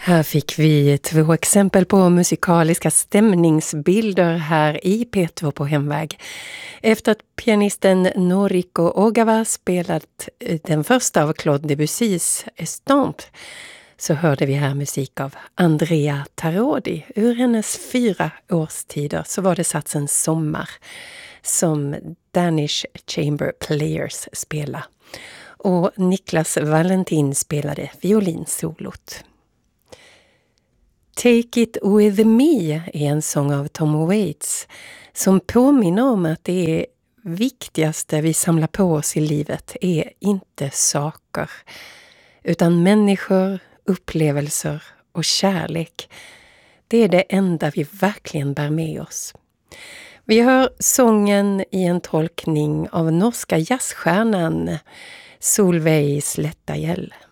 Här fick vi 2 exempel på musikaliska stämningsbilder här i P2 på hemväg. Efter att pianisten Noriko Ogawa spelat den första av Claude Debussys Estampe så hörde vi här musik av Andrea Tarodi. Ur hennes 4 årstider så var det satsen Sommar som Danish Chamber Players spela. Och Niklas Valentin spelade violinsolot. Take It With Me är en sång av Tom Waits som påminner om att det viktigaste vi samlar på oss i livet är inte saker utan människor, upplevelser och kärlek. Det är det enda vi verkligen bär med oss. Vi hör sången i en tolkning av norska jazzstjärnan Solveig Slettajell.